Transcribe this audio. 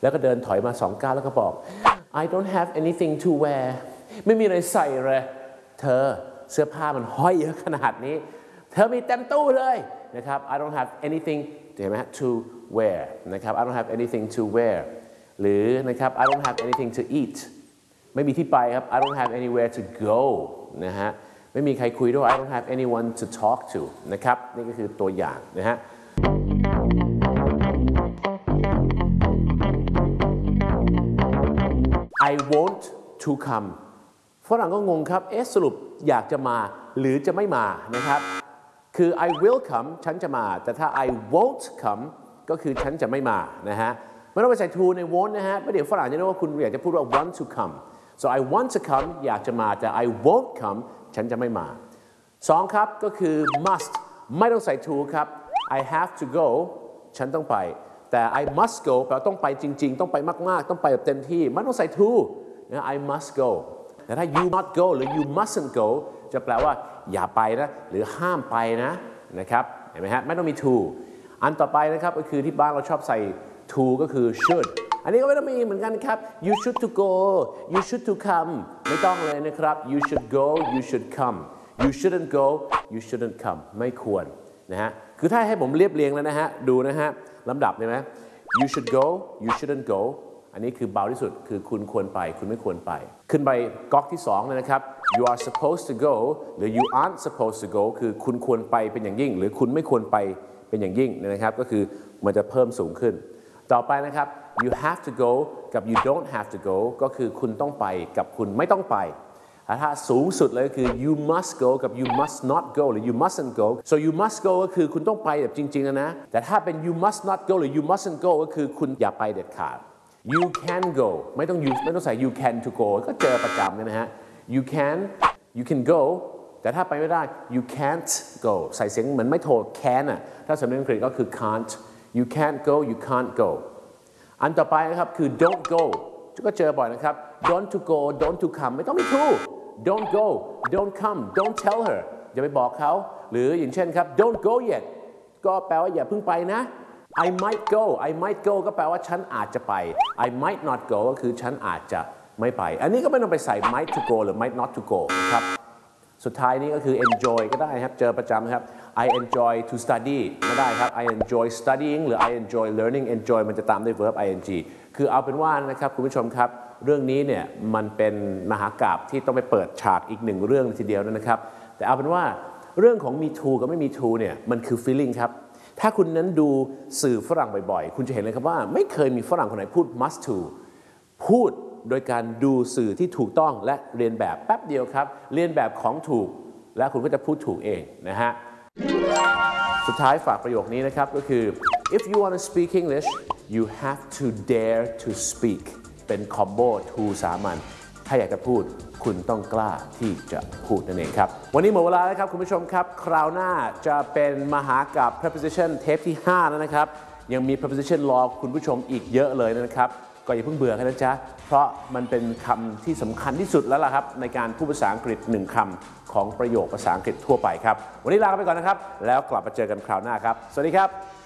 แล้วก็เดินถอยมา2 ก้าวแล้วก็บอก I don't have anything to wear ไม่มีอะไรใส่เลยเธอเสื้อผ้ามันห้อยเยอะขนาดนี้เธอมีเต็มตู้เลยนะครับ I don't have anything เห็นไหม to wear นะครับ I don't have anything to wear หรือนะครับ I don't have anything to eat ไม่มีที่ไปครับ I don't have anywhere to go นะฮะไม่มีใครคุยด้วย I don't have anyone to talk to นะครับนี่ก็คือตัวอย่างนะฮะI want to come ฝรั่งก็งงครับสรุปอยากจะมาหรือจะไม่มานะครับคือ I will come ฉันจะมาแต่ถ้า I won't come ก็คือฉันจะไม่มานะฮะไม่ต้องไปใส่ to ใน won't นะฮะเพราะเดี๋ยวฝรั่งจะนึกว่าคุณอยากจะพูดว่า want to come so I want to come อยากจะมาแต่ I won't come ฉันจะไม่มา2ครับก็คือ must ไม่ต้องใส่ to ครับ I have to go ฉันต้องไปแต่ I must go แปลว่าต้องไปจริงๆต้องไปมากๆต้องไปแบบเต็มที่ไม่ต้องใส่ to นะ I must go แต่ถ้า you not go หรือ you mustn't go จะแปลว่าอย่าไปนะหรือห้ามไปนะครับเห็นไหมฮะไม่ต้องมี to อันต่อไปนะครับก็คือที่บ้านเราชอบใส่ to ก็คือ should อันนี้ก็ไม่ต้องมีเหมือนกันครับ you should to go you should to come ไม่ต้องเลยนะครับ you should go you should come you shouldn't go you shouldn't come ไม่ควรนะฮะคือถ้าให้ผมเรียบเรียงแล้วนะฮะดูนะฮะลำดับเลยไหม you should go you shouldn't go อันนี้คือเบาที่สุดคือคุณควรไปคุณไม่ควรไปขึ้นไปก๊อกที่2เลยนะครับ you are supposed to go หรือ you aren't supposed to go คือคุณควรไปเป็นอย่างยิ่งหรือคุณไม่ควรไปเป็นอย่างยิ่งนะครับก็คือมันจะเพิ่มสูงขึ้นต่อไปนะครับ you have to go กับ you don't have to go ก็คือคุณต้องไปกับคุณไม่ต้องไปถ้าสูงสุดเลยคือ you must go กับ you must not go หรือ you mustn't go so you must go ก็คือคุณต้องไปแบบจริงๆนะแต่ถ้าเป็น you must not go หรือ you mustn't go ก็คือคุณอย่าไปเด็ดขาด you can go ไม่ต้องใส่ you can to go ก็เจอประจำนะฮะ you can go แต่ถ้าไปไม่ได้ you can't go ใส่เสียงเหมือนไม่โทร can ถ้าสำเนียงอังกฤษก็คือ can't you can't go you can't go อันต่อไปนะครับคือ don't go ก็เจอบ่อยนะครับ don't to go don't to come ไม่ต้องมี to don't go don't come don't tell her อย่าไปบอกเขาหรืออย่างเช่นครับ don't go yet ก็แปลว่าอย่าเพิ่งไปนะ I might go ก็แปลว่าฉันอาจจะไป I might not go ก็คือฉันอาจจะไม่ไปอันนี้ก็ไม่ต้องไปใส่ might to go หรือ might not to go นะครับสุดท้ายนี้ก็คือ enjoy ก็ได้ครับเจอประจำครับ I enjoy to study ไม่ได้ครับ I enjoy studying หรือ I enjoy learning enjoy มันจะตามด้วย verb ing คือเอาเป็นว่านะครับคุณผู้ชมครับเรื่องนี้เนี่ยมันเป็นมหากาพย์ที่ต้องไปเปิดฉากอีก1เรื่องทีเดียวนะครับแต่เอาเป็นว่าเรื่องของมี to กับไม่มี to เนี่ยมันคือ feeling ครับถ้าคุณนั้นดูสื่อฝรั่งบ่อยๆคุณจะเห็นเลยครับว่าไม่เคยมีฝรั่งคนไหนพูด must to พูดโดยการดูสื่อที่ถูกต้องและเรียนแบบแป๊บเดียวครับเรียนแบบของถูกและคุณก็จะพูดถูกเองนะฮะสุดท้ายฝากประโยคนี้นะครับก็คือ if you want to speak English you have to dare to speak เป็นคอมโบ to สามัญถ้าอยากจะพูดคุณต้องกล้าที่จะพูดนั่นเองครับวันนี้หมดเวลาแล้วครับคุณผู้ชมครับคราวหน้าจะเป็นมหากาพย์ preposition เทปที่5แล้วนะครับยังมี preposition รอคุณผู้ชมอีกเยอะเลยนะครับก็อย่าเพิ่งเบื่อกันนะจ๊ะเพราะมันเป็นคำที่สำคัญที่สุดแล้วล่ะครับในการพูดภาษาอังกฤษ1คำของประโยคภาษาอังกฤษทั่วไปครับวันนี้ลาไปก่อนนะครับแล้วกลับมาเจอกันคราวหน้าครับสวัสดีครับ